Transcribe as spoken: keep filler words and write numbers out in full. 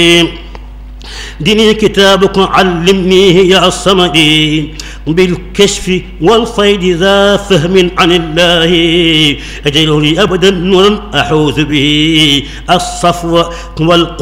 ديني كتابك علمنيه يا الصمدي بالكشف والفيض ذا فهم عن الله أجعله لي أبدا نورا أحوذ به الصفو والقوة